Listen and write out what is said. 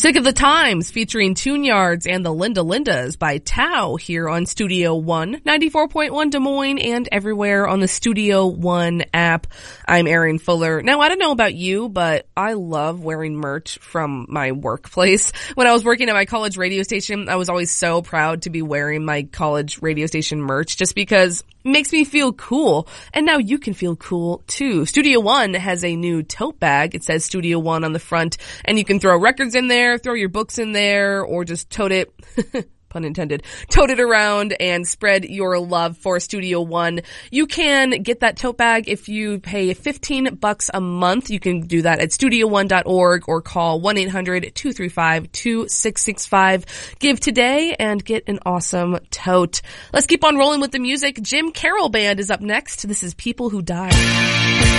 Sick of the Times featuring Tune Yards and the Linda Lindas by Tao here on Studio One, 94.1 Des Moines and everywhere on the Studio One app. I'm Erin Fuller. Now, I don't know about you, but I love wearing merch from my workplace. When I was working at my college radio station, I was always so proud to be wearing my college radio station merch just because it makes me feel cool. And now you can feel cool too. Studio One has a new tote bag. It says Studio One on the front, and you can throw records in there, throw your books in there, or just tote it, pun intended, tote it around and spread your love for Studio One. You can get that tote bag if you pay $15 a month. You can do that at studioone.org or call 1-800-235-2665. Give today and get an awesome tote. Let's keep on rolling with the music. Jim Carroll Band is up next. This is People Who Die.